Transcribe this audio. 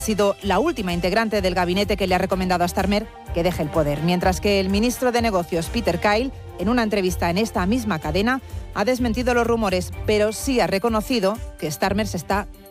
ha sido la última integrante del gabinete que le ha recomendado a Starmer que deje el poder, mientras que el ministro de Negocios, Peter Kyle, en una entrevista en esta misma cadena, ha desmentido los rumores, pero sí ha reconocido que Starmer se está